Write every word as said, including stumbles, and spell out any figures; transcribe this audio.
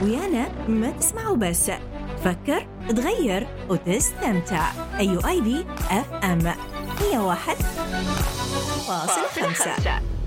ويانا ما تسمعوا بس، تفكر، تغير وتستمتع. أي يو آي دي إف إم مية وواحد فاصلة خمسة.